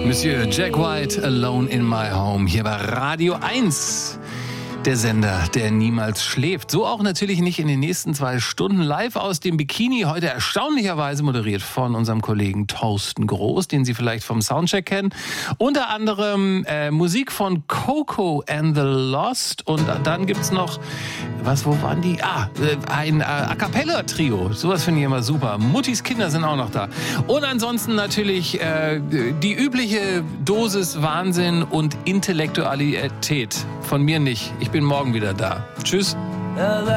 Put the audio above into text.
Monsieur Jack White, Alone in My Home, hier bei Radio 1. Der Sender, der niemals schläft. So auch natürlich nicht in den nächsten 2 Stunden live aus dem Bikini. Heute erstaunlicherweise moderiert von unserem Kollegen Thorsten Groß, den Sie vielleicht vom Soundcheck kennen. Unter anderem Musik von Coco and the Lost. Und dann gibt's noch, wo waren die? Ein A Cappella-Trio. Sowas finde ich immer super. Muttis Kinder sind auch noch da. Und ansonsten natürlich die übliche Dosis Wahnsinn und Intellektualität. Von mir nicht. Ich bin morgen wieder da. Tschüss.